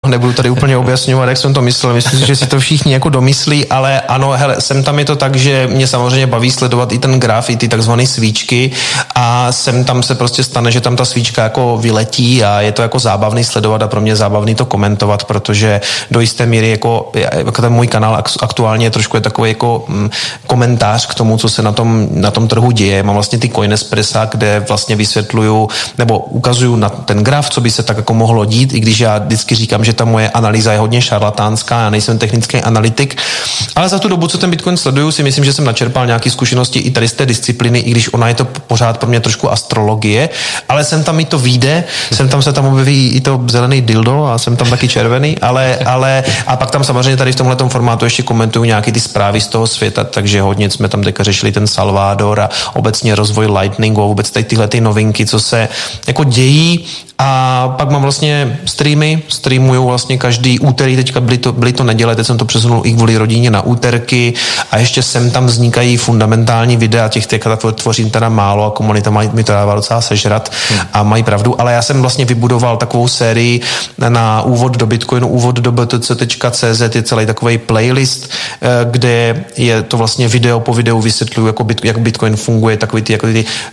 nebudu tady úplně objasňovat, jak jsem to myslel, myslím si, že si to všichni jako domyslí, ale ano, hele, sem tam je to tak, že mě samozřejmě baví sledovat i ten graf, i ty takzvané svíčky a sem tam se prostě stane, že tam ta svíčka jako vyletí a je to jako zábavný sledovat a pro mě je zábavný to komentovat, protože do jisté míry jako ten můj kanál aktuálně je trošku takový jako komentář k tomu, co se na tom trhu děje. Mám vlastně ty Coinespressa, kde vlastně vysvětluju nebo ukazuju na ten graf, co by se tak jako mohlo dít, i když já vždycky říkám, že ta moje analýza je hodně šarlatánská, já nejsem technický analytik, ale za tu dobu, co ten Bitcoin sleduju, si myslím, že jsem načerpal nějaké zkušenosti i tady z té disciplíny, i když ona je to pořád pro mě trošku astrologie, ale sem tam mi to vyjde, sem tam se tam objeví i to zelený dildo a jsem tam taky červený, ale a pak tam samozřejmě tady v tomhletom formátu ještě komentuju nějaký ty zprávy z toho světa, takže hodně jsme tam teďka řešili ten Salvador a obecně rozvoj Lightningu a vůbec tady tyhle ty novinky, co se jako dějí. A pak mám vlastně streamuju vlastně každý úterý, teďka byly to neděle, teď jsem to přesunul i kvůli rodině na úterky a ještě sem tam vznikají fundamentální videa, těch teďka tvořím teda málo a komunita mi to dává docela sežrat a mají pravdu, ale já jsem vlastně vybudoval takovou sérii na úvod do Bitcoinu, úvod do btc.cz, je celý takovej playlist, kde je to vlastně video po videu vysvětluju, jak Bitcoin funguje, takový ty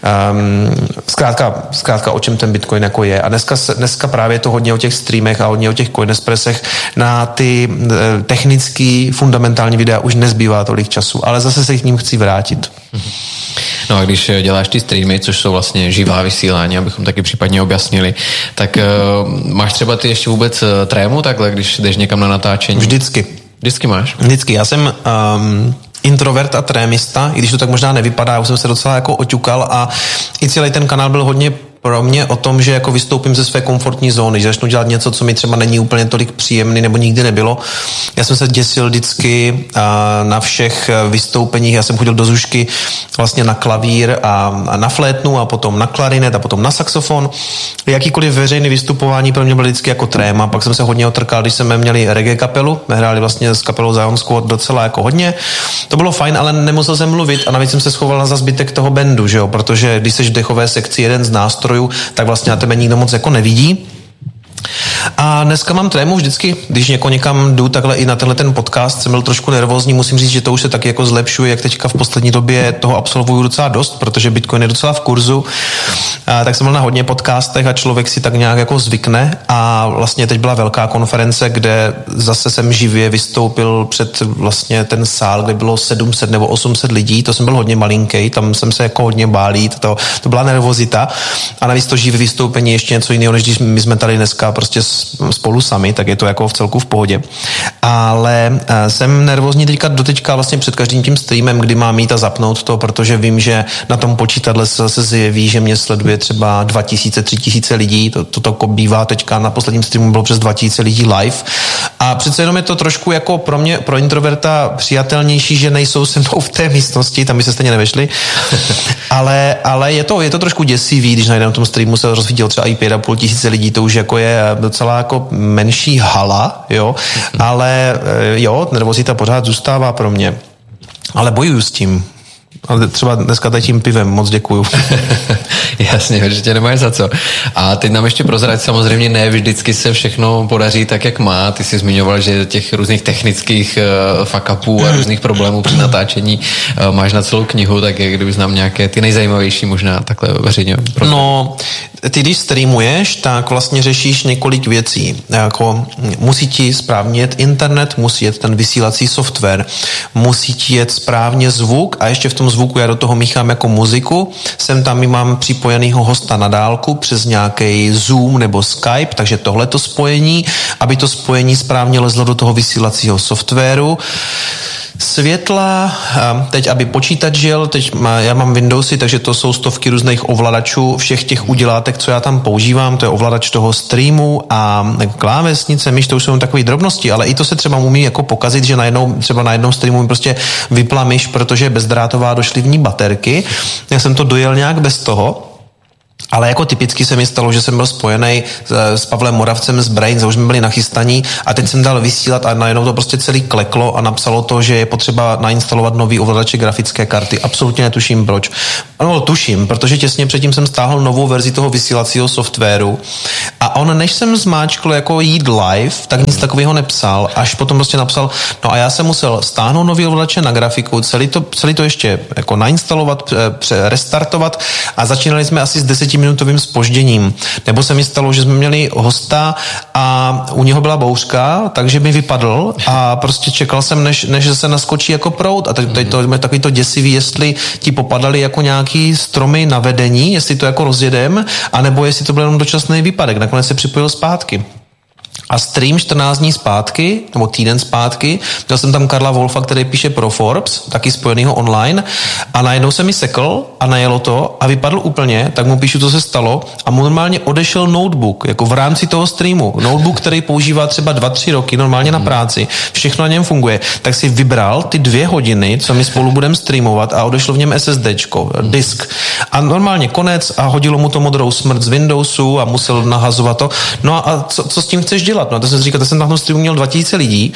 zkrátka o čem ten Bitcoin jako je. A dneska právě je to hodně o těch streamech a hodně o těch Coinespressech. Na ty technický, fundamentální videa už nezbývá tolik času, ale zase se k ním chci vrátit. No a když děláš ty streamy, což jsou vlastně živá vysílání, abychom taky případně objasnili, tak máš třeba ty ještě vůbec trému takhle, když jdeš někam na natáčení? Vždycky máš? Vždycky. Já jsem introvert a trémista, i když to tak možná nevypadá, já už jsem se docela jako oťukal a i celý ten kanál byl hodně pro mě o tom, že jako vystoupím ze své komfortní zóny, že začnu dělat něco, co mi třeba není úplně tolik příjemný nebo nikdy nebylo. Já jsem se děsil vždycky na všech vystoupeních, já jsem chodil do Zušky vlastně na klavír a na flétnu a potom na klarinet a potom na saxofon. Jakýkoliv veřejný vystupování pro mě bylo vždycky jako tréma, pak jsem se hodně otrkal, když jsme měli reggae kapelu, my hráli vlastně s kapelou Zion Squad docela jako hodně. To bylo fajn, ale nemusel jsem mluvit a navíc jsem se schoval za zbytek toho bandu, že jo, protože když seš v dechové sekci jeden z nástrojů, tak vlastně na tebe nikdo moc jako nevidí. A dneska mám trému vždycky, když někam jdu takhle i na tenhle ten podcast, jsem byl trošku nervózní, musím říct, že to už se taky jako zlepšuje, jak teďka v poslední době toho absolvuju docela dost, protože Bitcoin je docela v kurzu, tak jsem byl na hodně podcastech a člověk si tak nějak jako zvykne a vlastně teď byla velká konference, kde zase jsem živě vystoupil před vlastně ten sál, kde bylo 700 nebo 800 lidí, to jsem byl hodně malinký, tam jsem se jako hodně bálí, to byla nervozita a navíc to živé vystoupení ještě něco jiného, než když my jsme tady dneska prostě spolu sami, tak je to jako v celku v pohodě. Ale jsem nervózní doteďka vlastně před každým tím streamem, kdy mám jít a zapnout to, protože vím, že na tom počítadle se zjeví, že mě sleduje třeba 2000, 3000 lidí, to bývá teďka na posledním streamu bylo přes 2000 lidí live a přece jenom je to trošku jako pro mě, pro introverta přijatelnější, že nejsou se mnou v té místnosti, tam by se stejně nevešli, ale je to trošku děsivý, když na jednom tom streamu se rozvidělo třeba i 5500 lidí, to už jako je docela jako menší hala, jo, ale jo, nervozita pořád zůstává pro mě, ale bojuju s tím. Ale třeba dneska tady tím pivem, moc děkuju. Jasně, určitě nemáš za co. A teď nám ještě prozrať, samozřejmě ne vždycky se všechno podaří tak, jak má. Ty jsi zmiňoval, že těch různých technických fuck-upů a různých problémů při natáčení máš na celou knihu, tak jak kdyby znám nějaké ty nejzajímavější možná takhle veřejně. No, ty když streamuješ, tak vlastně řešíš několik věcí. Jako musí ti správně jet internet, musí jet ten vysílací software, musí ti jet správně zvuk a ještě v tom zvuku já do toho míchám jako muziku. Sem tam mám připojenýho hosta na dálku přes nějaký Zoom nebo Skype, takže tohleto spojení, aby to spojení správně lezlo do toho vysílacího softwaru. Světla, teď aby počítač žil, já mám Windowsy, takže to jsou stovky různých ovladačů, všech těch udělátek, co já tam používám, to je ovladač toho streamu a klávesnice, myš, to už jsou takové drobnosti, ale i to se třeba umí jako pokazit, že třeba na jednom streamu mi prostě vypla myš, protože je bezdrátová, došly v ní baterky, já jsem to dojel nějak bez toho. Ale jako typicky se mi stalo, že jsem byl spojený s Pavlem Moravcem z Brains, už jsme byli nachystaní a teď jsem dal vysílat a najednou to prostě celý kleklo a napsalo to, že je potřeba nainstalovat nový ovladače grafické karty. Absolutně netuším proč. No, tuším, protože těsně předtím jsem stáhl novou verzi toho vysílacího softwaru a on, než jsem zmáčkl jako jít live, tak nic takového nepsal, až potom prostě napsal, no a já jsem musel stáhnout nový ovladače na grafiku, celý to ještě jako nainstalovat, restartovat a začínali jsme asi s 10minutovým zpožděním. Nebo se mi stalo, že jsme měli hosta a u něho byla bouřka, takže mi vypadl a prostě čekal jsem, než se naskočí jako proud. A to je takový to děsivý, jestli ti popadaly jako nějaký stromy na vedení, jestli to jako rozjedem, anebo jestli to byl jenom dočasný výpadek. Nakonec se připojil zpátky. A stream 14 dní zpátky, nebo týden zpátky, měl jsem tam Karla Wolfa, který píše pro Forbes, taky spojenýho online, a najednou se mi sekl a najelo to a vypadl úplně, tak mu píšu, co se stalo, a mu normálně odešel notebook, jako v rámci toho streamu. Notebook, který používá třeba 2-3 roky normálně na práci, všechno na něm funguje, tak si vybral ty 2 hodiny, co my spolu budeme streamovat, a odešlo v něm SSDčko, disk. A normálně konec a hodilo mu to modrou smrt z Windowsu a musel nahazovat to. No a co s tím chceš dělat? No, to jsem si říkal, že jsem na tom streamu měl 2000 lidí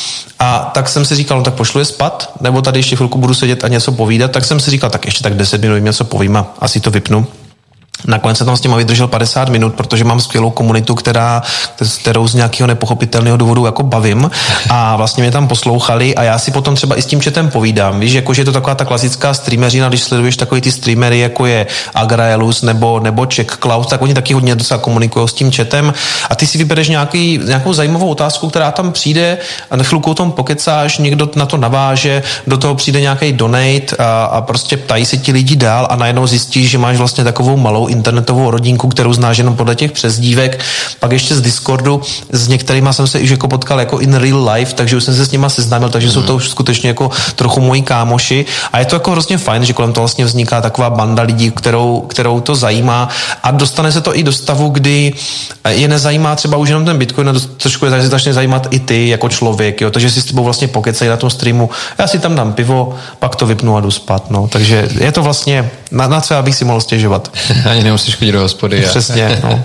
a tak jsem si říkal, no tak pošlu je spat, nebo tady ještě chvilku budu sedět a něco povídat, tak jsem si říkal, tak ještě tak 10 minut něco povím a asi to vypnu. Nakonec jsem tam s těma vydržel 50 minut, protože mám skvělou komunitu, kterou z nějakého nepochopitelného důvodu jako bavím a vlastně mě tam poslouchali a já si potom třeba i s tím chatem povídám. Víš, jakože je to taková ta klasická streameřina, když sleduješ takový ty streamery, jako je Agraelus nebo Czech Cloud, tak oni taky hodně docela komunikují s tím chatem a ty si vybereš nějakou zajímavou otázku, která tam přijde a na chvilku o tom pokecáš, někdo na to naváže, do toho přijde nějaký donate a prostě ptají se ti lidi dál a najednou zjistíš, že máš vlastně takovou malou internetovou rodinku, kterou znáš jenom podle těch přezdívek. Pak ještě z Discordu, s některýma jsem se už jako potkal jako in real life, takže už jsem se s nima seznámil, takže jsou to už skutečně jako trochu moji kámoši a je to jako hrozně fajn, že kolem toho vlastně vzniká taková banda lidí, kterou to zajímá a dostane se to i do stavu, kdy je nezajímá třeba už jenom ten Bitcoin, a trošku je začne zajímat i ty jako člověk, jo? Takže si s tebou vlastně pokecají na tom streamu, já si tam dám pivo, pak to vypnu a jdu spát, no. Takže je to vlastně na co já bych si mohl stěžovat. Ani nemusíš chodit do hospody. Přesně, no.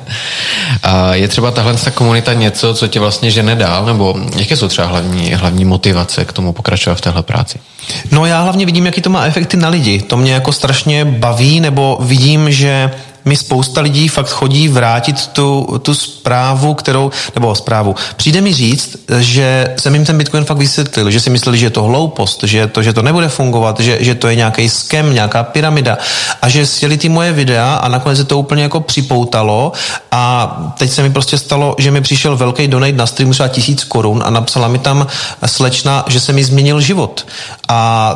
A je třeba tahle komunita něco, co tě vlastně žene dál, nebo jaké jsou třeba hlavní motivace k tomu pokračovat v téhle práci? No já hlavně vidím, jaký to má efekty na lidi. To mě jako strašně baví, nebo vidím, že mi spousta lidí fakt chodí vrátit tu zprávu, přijde mi říct, že jsem jim ten Bitcoin fakt vysvětlil, že si mysleli, že je to hloupost, že to nebude fungovat, že to je nějaký scam, nějaká pyramida a že sjeli ty moje videa a nakonec se to úplně jako připoutalo a teď se mi prostě stalo, že mi přišel velký donate na streamu třeba 1000 korun a napsala mi tam slečna, že se mi změnil život a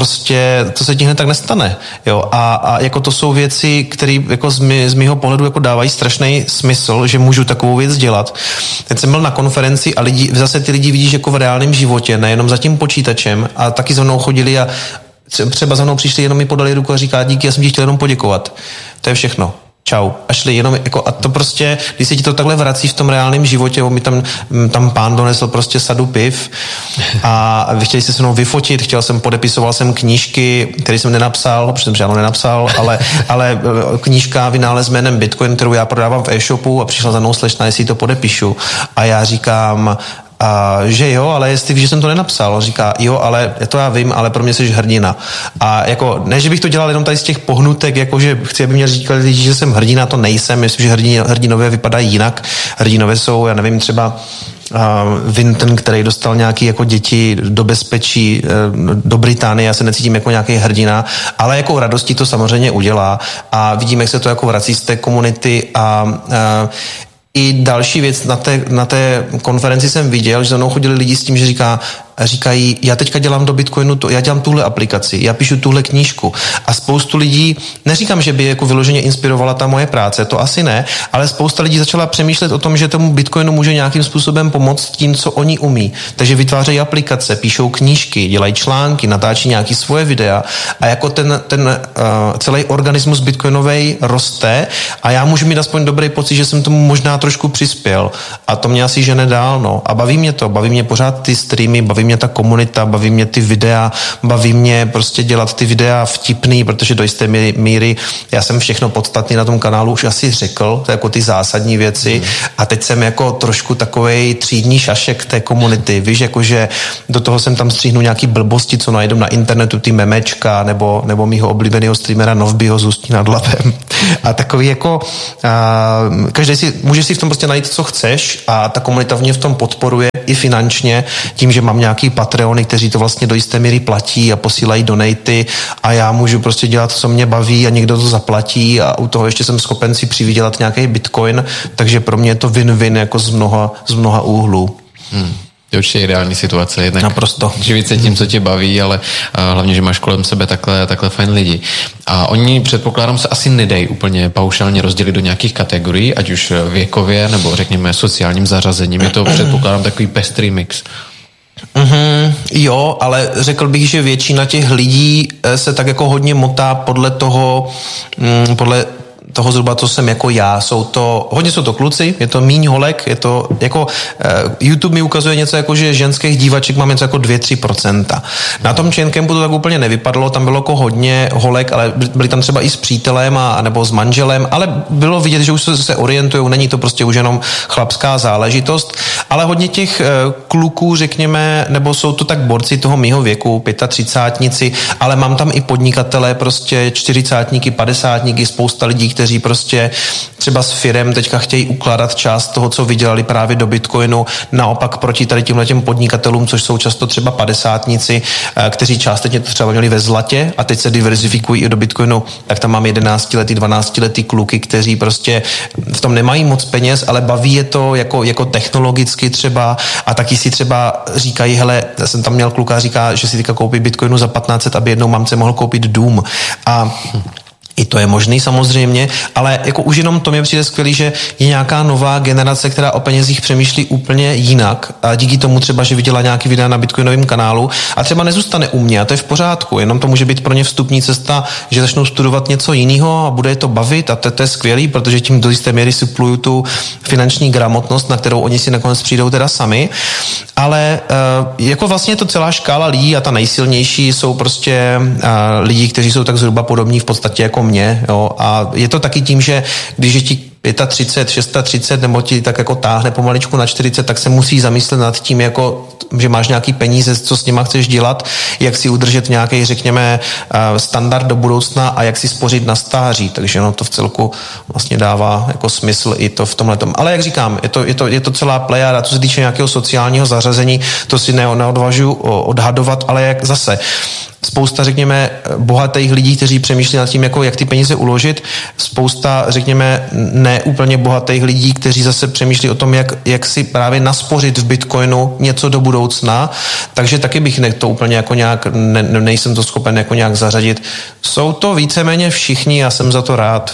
to se ti hned tak nestane, jo, a jako to jsou věci, které jako z mýho pohledu jako dávají strašný smysl, že můžu takovou věc dělat. Teď jsem byl na konferenci a zase ty lidi vidíš jako v reálném životě, nejenom za tím počítačem a taky za mnou chodili a třeba za mnou přišli, jenom mi podali ruku a říká díky, já jsem ti chtěl jenom poděkovat. To je všechno. Čau. A šli jenom jako, a to prostě, když se ti to takhle vrací v tom reálném životě, mi tam pán donesl prostě sadu piv a chtěli se mnou vyfotit, podepisoval jsem knížky, které jsem nenapsal, protože jsem žádnou nenapsal, ale knížka Vynález jménem Bitcoin, kterou já prodávám v e-shopu a přišla za mnou slečna, jestli to podepíšu. A já říkám, že jo, ale jestli víš, že jsem to nenapsal. Říká, jo, ale to já vím, ale pro mě jsi hrdina. A jako, ne, že bych to dělal jenom tady z těch pohnutek, jako že chci, aby mě říkali lidi, že jsem hrdina, to nejsem. Myslím, že hrdinové vypadají jinak. Hrdinové jsou, já nevím, třeba Vinton, který dostal nějaký jako děti do bezpečí do Británie, já se necítím jako nějaký hrdina, ale jako radostí to samozřejmě udělá a vidím, jak se to jako vrací z té komunity a i další věc, na té konferenci jsem viděl, že za mnou chodili lidi s tím, že říkají, já teďka dělám do Bitcoinu, já dělám tuhle aplikaci, já píšu tuhle knížku a spoustu lidí, neříkám, že by jako vyloženě inspirovala ta moje práce, to asi ne, ale spousta lidí začala přemýšlet o tom, že tomu Bitcoinu může nějakým způsobem pomoct tím, co oni umí. Takže vytvářejí aplikace, píšou knížky, dělají články, natáčí nějaký svoje videa a jako ten celý organismus bitcoinovej roste a já můžu mít aspoň dobrý pocit, že jsem tomu možná trošku přispěl a to mě asi žene dál, no. A baví mě pořád ty streamy, baví mě mě ta komunita, baví mě ty videa, baví mě prostě dělat ty videa vtipný, protože do jisté míry já jsem všechno podstatný na tom kanálu už asi řekl, to je jako ty zásadní věci a teď jsem jako trošku takovej třídní šašek té komunity, víš, jakože do toho jsem tam stříhnu nějaký blbosti, co najdou na internetu, ty memečka, nebo mýho oblíbeného streamera Novbyho z Ústí nad Labem. A takový jako, každý můžeš si v tom prostě najít, co chceš a ta komunita mě v tom podporuje i finančně, tím, že mám nějaký Patreony, kteří to vlastně do jisté míry platí a posílají donaty a já můžu prostě dělat, co mě baví a někdo to zaplatí a u toho ještě jsem schopen si přivydělat nějaký bitcoin, takže pro mě je to win-win jako z mnoha úhlů. To je určitě ideální situace. Jednak naprosto. Živit se tím, co tě baví, ale hlavně, že máš kolem sebe takhle fajn lidi. A oni, předpokládám, se asi nedají úplně paušálně rozdělit do nějakých kategorií, ať už věkově, nebo řekněme sociálním zařazením. Je to, předpokládám, takový pestrý mix. Jo, ale řekl bych, že většina těch lidí se tak jako hodně motá podle toho zhruba, co jsem jako já. Hodně jsou to kluci, je to míň holek, je to jako YouTube mi ukazuje něco jako, že ženských dívaček mám něco jako 2-3%. Na tom Chain Campu to tak úplně nevypadalo, tam bylo jako hodně holek, ale byli tam třeba i s přítelem nebo s manželem, ale bylo vidět, že už se orientujou, není to prostě už jenom chlapská záležitost, ale hodně těch kluků, řekněme, nebo jsou to tak borci toho mýho věku, 35-tníci, ale mám tam i podnikatele, prostě 40-tníky, 50-tníky, spousta lidí, kteří prostě třeba s firem teďka chtějí ukládat část toho, co vydělali právě do Bitcoinu, naopak proti tady těmhletěm podnikatelům, což jsou často třeba 50-tníci, kteří částečně to třeba měli ve zlatě a teď se diverzifikují i do Bitcoinu, tak tam mám 11letý, 12letý kluky, kteří prostě v tom nemají moc peněz, ale baví je to jako technologicky třeba a taky si třeba říkají, hele, já jsem tam měl kluka, říká, že si teďka koupí Bitcoinu za 1500, aby jednou mamce mohl koupit dům a i to je možný samozřejmě, ale jako už jenom to mě přijde skvělý, že je nějaká nová generace, která o penězích přemýšlí úplně jinak a díky tomu třeba, že viděla nějaký videa na bitcoinovém kanálu a třeba nezůstane u mě a to je v pořádku, jenom to může být pro ně vstupní cesta, že začnou studovat něco jiného a bude je to bavit a to je skvělý, protože tím do jisté míry supluju tu finanční gramotnost, na kterou oni si nakonec přijdou teda sami, ale jako vlastně je to celá škála lidí a ta nejsilnější jsou prostě lidi, kteří jsou tak zhruba podobní v podstatě jako mě, jo, a je to taky tím, že když je ti 35, 36 nebo ti tak jako táhne pomaličku na 40, tak se musí zamyslet nad tím, jako, že máš nějaký peníze, co s nima chceš dělat, jak si udržet nějaký, řekněme, standard do budoucna a jak si spořit na stáří, takže no to v celku vlastně dává jako smysl i to v tomhletom. Ale jak říkám, je to celá plejada, co se týče nějakého sociálního zařazení, to si neodvažuji odhadovat, ale jak zase spousta, řekněme, bohatých lidí, kteří přemýšlí nad tím, jako jak ty peníze uložit, spousta, řekněme, neúplně bohatých lidí, kteří zase přemýšlí o tom, jak si právě naspořit v Bitcoinu něco do budoucna, takže taky bych to úplně jako nějak, nejsem to schopen jako nějak zařadit. Jsou to víceméně všichni, já jsem za to rád.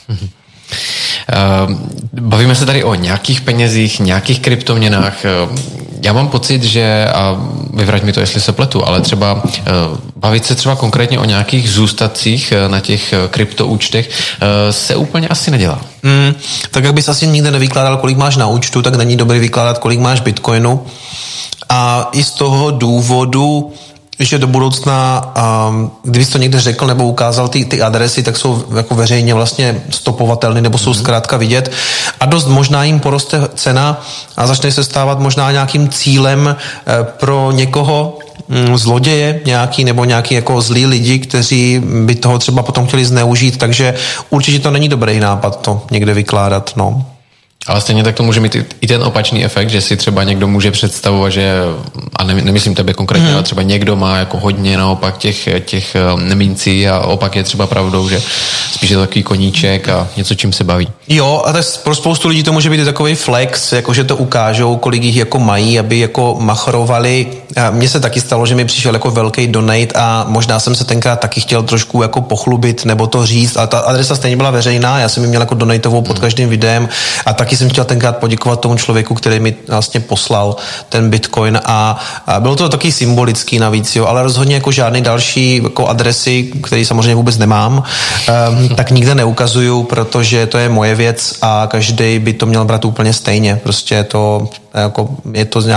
Bavíme se tady o nějakých penězích, nějakých kryptoměnách. Já mám pocit, že, a vyvrať mi to, jestli se pletu, ale třeba bavit se třeba konkrétně o nějakých zůstatcích na těch kryptoúčtech se úplně asi nedělá. Tak jak bys asi nikde nevykládal, kolik máš na účtu, tak není dobrý vykládat, kolik máš Bitcoinu. A i z toho důvodu, že do budoucna, kdybys to někde řekl nebo ukázal ty adresy, tak jsou jako veřejně vlastně stopovatelné nebo jsou zkrátka vidět a dost možná jim poroste cena a začne se stávat možná nějakým cílem pro někoho, zloděje nějaký nebo nějaký jako zlí lidi, kteří by toho třeba potom chtěli zneužít, takže určitě to není dobrý nápad to někde vykládat, no. Ale stejně tak to může mít i ten opačný efekt, že si třeba někdo může představovat, že, a nemyslím tebe konkrétně, ale třeba někdo má jako hodně naopak těch mincí a opak je třeba pravdou, že spíš je to takový koníček a něco, čím se baví. Jo, a tak pro spoustu lidí to může být takový flex, jakože to ukážou, kolik jich jako mají, aby jako machrovali. Mně se taky stalo, že mi přišel jako velký donate a možná jsem se tenkrát taky chtěl trošku jako pochlubit nebo to říct, ale ta adresa stejně byla veřejná, já jsem ji měl jako donatovou pod každým videem a taky jsem chtěl tenkrát poděkovat tomu člověku, který mi vlastně poslal ten Bitcoin a bylo to taky symbolický navíc, jo, ale rozhodně jako žádný další jako adresy, který samozřejmě vůbec nemám, tak nikde neukazuju, protože to je moje věc a každý by to měl brát úplně stejně. Prostě to jako je to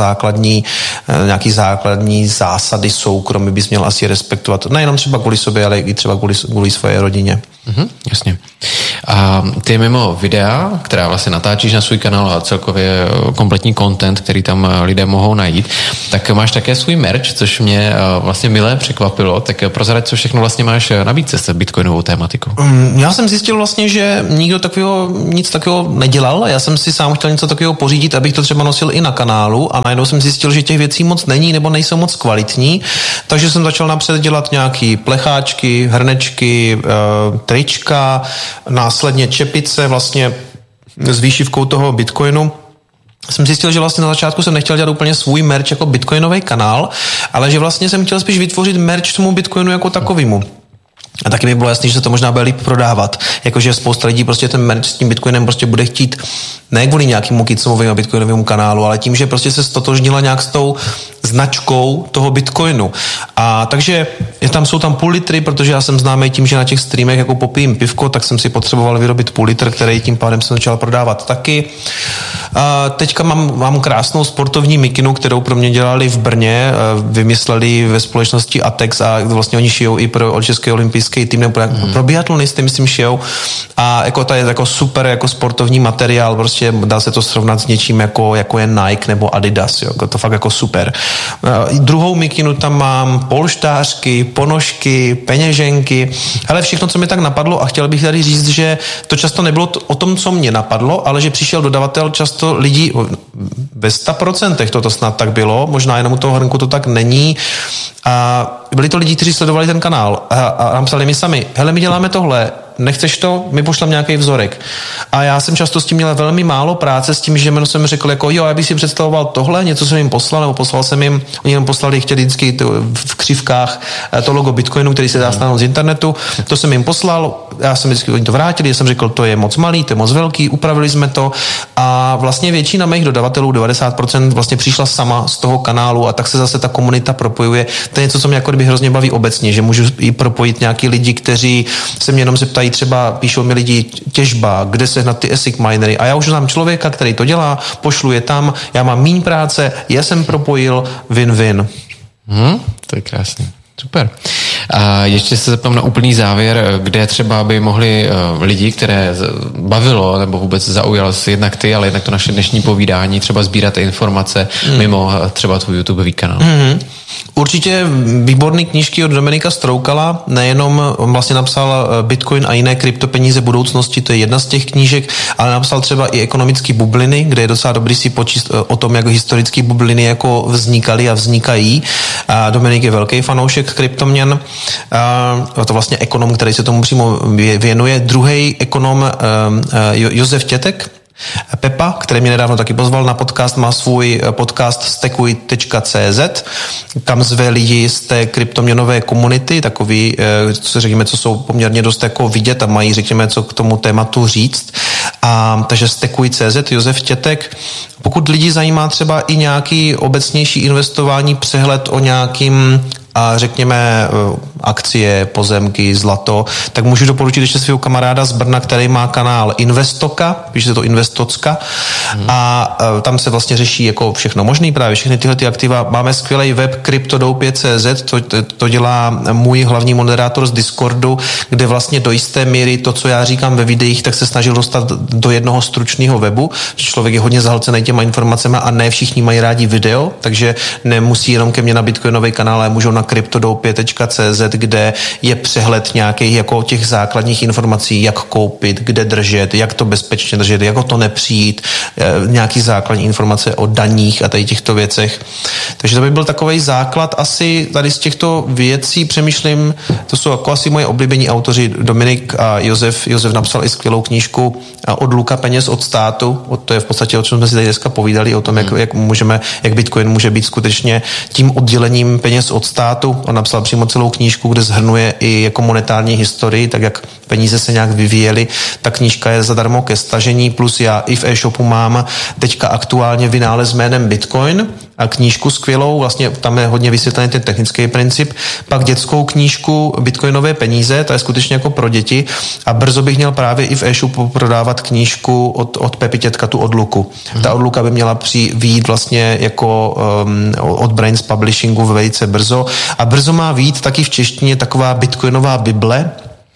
nějaký základní zásady soukromí bys měl asi respektovat. Nejenom třeba kvůli sobě, ale i třeba kvůli své rodině. Jasně. A ty mimo videa, která vlastně natáčíš na svůj kanál a celkově kompletní content, který tam lidé mohou najít, tak máš také svůj merch, což mě vlastně milé překvapilo. Tak prozrať, co všechno vlastně máš nabídce s bitcoinovou tématikou. Já jsem zjistil vlastně, že nikdo nic takového nedělal. Já jsem si sám chtěl něco takového pořídit, abych to třeba nosil i na kanálu a najednou jsem zjistil, že těch věcí moc není nebo nejsou moc kvalitní, takže jsem začal napřed dělat nějaký plecháčky, hrnečky, trička, následně čepice vlastně s výšivkou toho bitcoinu. Jsem zjistil, že vlastně na začátku jsem nechtěl dělat úplně svůj merch jako bitcoinový kanál, ale že vlastně jsem chtěl spíš vytvořit merch tomu bitcoinu jako takovému. A taky mi bylo jasný, že se to možná bude líp prodávat. Jakože spousta lidí prostě ten merch s tím bitcoinem prostě bude chtít ne kvůli nějakému kicovému bitcoinovému kanálu, ale tím, že prostě se stotožnila nějak s tou značkou toho bitcoinu. A takže jsou tam půl litry, protože já jsem známý tím, že na těch streamech jako popijím pivko, tak jsem si potřeboval vyrobit půl litr, který tím pádem jsem začal prodávat taky. A teďka mám krásnou sportovní mikinu, kterou pro mě dělali v Brně, vymysleli ve společnosti Atex a vlastně oni šijou i pro český olympijský tým, nebo pro biatlonisty, myslím, šijou. A jako ta je jako super jako sportovní materiál, prostě dá se to srovnat s něčím jako je Nike nebo Adidas, jo. To fakt jako super. Druhou mikinu tam mám polštářky, ponožky, peněženky, ale všechno, co mi tak napadlo, a chtěl bych tady říct, že to často nebylo o tom, co mě napadlo, ale že přišel dodavatel, často lidí ve 100% toto snad tak bylo, možná jenom u toho hrnku to tak není. A byli to lidi, kteří sledovali ten kanál a nám psali mi sami, hele, my děláme tohle, nechceš to, my pošlem nějaký vzorek. A já jsem často s tím měl velmi málo práce, s tím, že jsem řekl jako jo, já bych si představoval tohle, něco jsem jim poslal, nebo poslal jsem jim, oni jim poslali, chtěli vždycky v křivkách to logo Bitcoinu, který se dá stáhnout z internetu, to jsem jim poslal, já jsem vždycky, oni to vrátili, já jsem řekl, to je moc malý, to je moc velký, upravili jsme to a vlastně většina mých dodavatelů, 90% vlastně přišla sama z toho kanálu a tak se zase ta komunita propojuje. To je něco, co mě jako kdyby hrozně baví obecně, že můžu i propojit nějaký lidi, kteří se mě jenom zeptají, třeba píšou mi lidi těžba, kde sehnat ty ASIC minery a já už znám člověka, který to dělá, pošlu je tam, já mám míň práce, já jsem propojil, win-win. To je krásný. Super. A ještě se zeptám na úplný závěr, kde třeba by mohli lidi, které bavilo nebo vůbec zaujalo se jednak ty, ale jednak to naše dnešní povídání, třeba sbírat informace mimo třeba tvůj YouTube kanál. Určitě výborný knížky od Dominika Stroukala, nejenom on vlastně napsal Bitcoin a jiné kryptopeníze budoucnosti, to je jedna z těch knížek, ale napsal třeba i ekonomické bubliny, kde je docela dobrý si počíst o tom, jak historické bubliny jako vznikaly a vznikají. A Dominik je velký fanoušek kryptoměn, a to vlastně ekonom, který se tomu přímo věnuje. Druhý ekonom Josef Tětek, Pepa, který mě nedávno taky pozval na podcast, má svůj podcast stekuj.cz, kam zve lidi z té kryptoměnové komunity, takový, co řekněme, co jsou poměrně dost jako vidět a mají, řekněme, co k tomu tématu říct. Takže stekuj.cz, Josef Tětek. Pokud lidi zajímá třeba i nějaký obecnější investování, přehled o nějakým a řekněme akcie, pozemky, zlato, tak můžu doporučit ještě svého kamaráda z Brna, který má kanál Investoka, píše se to Investocka a tam se vlastně řeší jako všechno možný, právě všechny tyhle ty aktiva. Máme skvělý web Kryptodoupě.cz, to dělá můj hlavní moderátor z Discordu, kde vlastně do jisté míry to, co já říkám ve videích, tak se snažil dostat do jednoho stručného webu, že člověk je hodně zahlcený těma informacemi a ne všichni mají rádi video, takže nemusí jenom ke mně na bitcoinový kanál, ale můžou na kryptodoupě.cz, kde je přehled nějakých jako těch základních informací, jak koupit, kde držet, jak to bezpečně držet, jak o to nepřijít, nějaký základní informace o daních a tady těchto věcech. Takže to by byl takovej základ asi tady z těchto věcí přemýšlím, to jsou jako asi moje oblíbení autoři Dominik a Josef. Josef napsal i skvělou knížku Odluka peněz od státu, to je v podstatě, o čem jsme si tady dneska povídali, o tom, jak Bitcoin může být skutečně tím oddělením peněz od státu. On napsal přímo celou knížku, kde shrnuje i jako monetární historii, tak jak peníze se nějak vyvíjely. Ta knížka je zadarmo ke stažení, plus já i v e-shopu mám teďka aktuálně vynález jménem Bitcoin, knížku skvělou, vlastně tam je hodně vysvětlený ten technický princip, pak dětskou knížku Bitcoinové peníze, ta je skutečně jako pro děti a brzo bych měl právě i v e-shopu prodávat knížku od Pepi Tětka, tu odluku. Ta odluka by měla vyjít vlastně jako od Brains Publishingu velice brzo a brzo má vyjít taky v češtině taková bitcoinová bible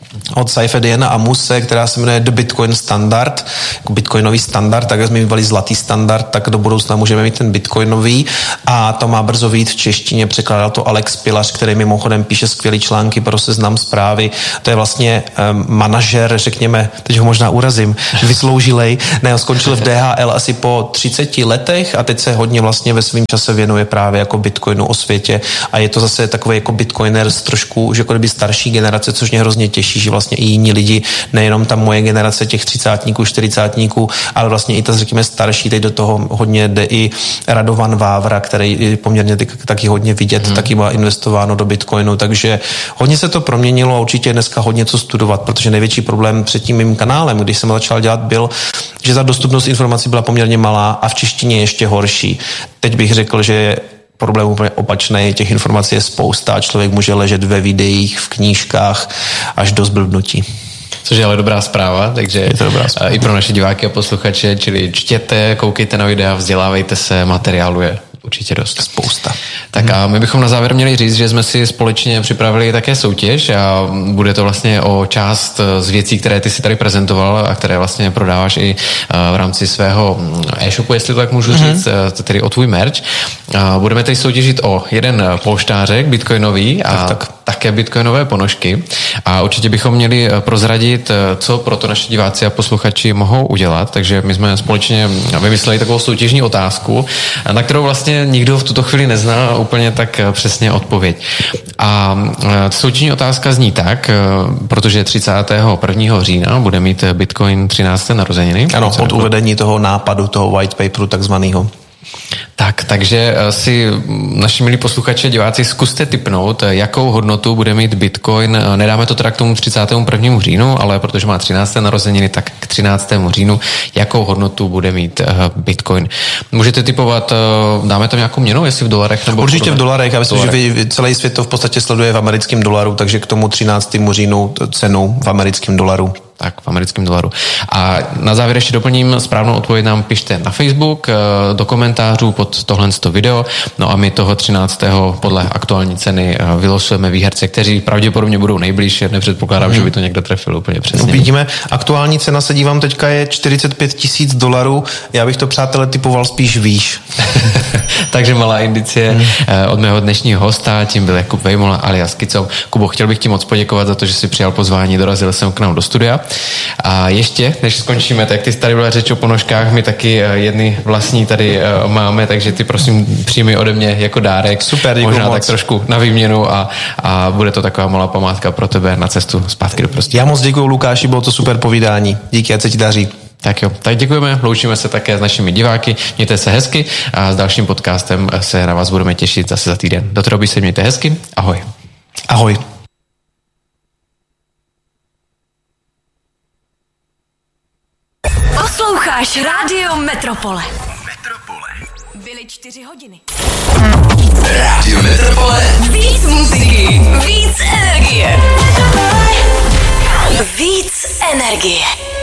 od Saifediana Amuse, která se jmenuje The Bitcoin Standard, jako bitcoinový standard, tak jak jsme mývali zlatý standard, tak do budoucna můžeme mít ten bitcoinový a to má brzo vyjít v češtině, překládal to Alex Pilař, který mimochodem píše skvělý články pro Seznam Zprávy, to je vlastně manažer, řekněme, teď ho možná urazím, vysloužilej, skončil v DHL asi po 30 letech a teď se hodně vlastně ve svém čase věnuje právě jako bitcoinu o světě a je to zase takový jako bitcoiner z trošku, že jako kdyby starší generace, což mě hrozně těší, že vlastně i jiní lidi, nejenom ta moje generace těch 30, 40, ale vlastně i ta, řekněme, starší, teď do toho hodně jde i Radovan Vávra, který je poměrně taky hodně vidět, taky má investováno do Bitcoinu, takže hodně se to proměnilo a určitě dneska hodně co studovat, protože největší problém před tím mým kanálem, když jsem začal dělat, byl, že ta dostupnost informací byla poměrně malá a v češtině ještě horší. Teď bych řekl, že problém úplně opačný, těch informací je spousta a člověk může ležet ve videích, v knížkách až do zblbnutí. Což je ale dobrá zpráva, takže i pro naše diváky a posluchače, čili čtěte, koukejte na videa, vzdělávejte se, materiálu je určitě dost. Spousta. Tak a my bychom na závěr měli říct, že jsme si společně připravili také soutěž a bude to vlastně o část z věcí, které ty si tady prezentoval a které vlastně prodáváš i v rámci svého e-shopu, jestli to tak můžu říct, tedy o tvůj merch. Budeme tady soutěžit o jeden polštářek bitcoinový a také bitcoinové ponožky a určitě bychom měli prozradit, co pro to naši diváci a posluchači mohou udělat, takže my jsme společně vymysleli takovou soutěžní otázku, na kterou vlastně nikdo v tuto chvíli nezná úplně tak přesně odpověď. A soutěžní otázka zní tak, protože 31. října bude mít Bitcoin 13. narozeniny. Ano, od uvedení toho nápadu, toho white paperu takzvanýho. Takže si naši milí posluchači a diváci zkuste tipnout, jakou hodnotu bude mít Bitcoin. Nedáme to teda k tomu 31. říjnu, ale protože má 13. narozeniny, tak k 13. říjnu, jakou hodnotu bude mít Bitcoin. Můžete tipovat, dáme tam nějakou měnu, jestli v dolarech nebo... Určitě v dolarech, já myslím, že celý svět to v podstatě sleduje v americkém dolaru, takže k tomu 13. říjnu cenu v americkém dolaru. Tak, v americkém dolaru. A na závěr ještě doplním, správnou odpověď nám pište na Facebook, do komentářů pod tohle video, no a my toho 13. podle aktuální ceny vylosujeme výherce, kteří pravděpodobně budou nejblíž, nepředpokládám, že by to někdo trefil úplně přesně. Uvidíme, aktuální cena se dívám teďka je $45,000, já bych to, přátelé, typoval spíš výš. Takže malá indicie od mého dnešního hosta, tím byl Jakub Vejmola alias Kico. Kubo, chtěl bych ti moc poděkovat za to, že jsi přijal pozvání, dorazil jsem k nám do studia. A ještě, než skončíme, tak ty jsi tady byla řeč o ponožkách, my taky jedny vlastní tady máme, takže ty prosím přijmi ode mě jako dárek. Super, děkuji možná moc. Tak trošku na výměnu a bude to taková malá památka pro tebe na cestu zpátky do prostředí. Já moc děkuji, Lukáši, bylo to super povídání. Díky, ať se ti daří. Tak jo, tak děkujeme, loučíme se také s našimi diváky, mějte se hezky a s dalším podcastem se na vás budeme těšit zase za týden. Do té doby se mějte hezky, ahoj. Ahoj. Posloucháš Rádio Metropole. Byly 4 hodiny. Rádio Metropole. Víc muziky, víc energie. Víc energie.